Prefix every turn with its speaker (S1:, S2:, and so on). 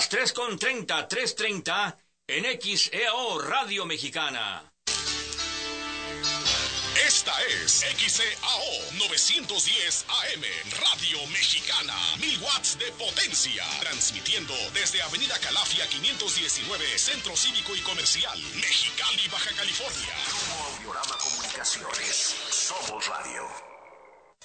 S1: las 3:30, 3:30 en XEO Radio Mexicana.
S2: Esta es XEAO 910 AM, Radio Mexicana, 1000 watts de potencia, transmitiendo desde Avenida Calafia 519, Centro Cívico y Comercial, Mexicali, Baja California.
S3: Grupo Audiorama Comunicaciones, somos radio.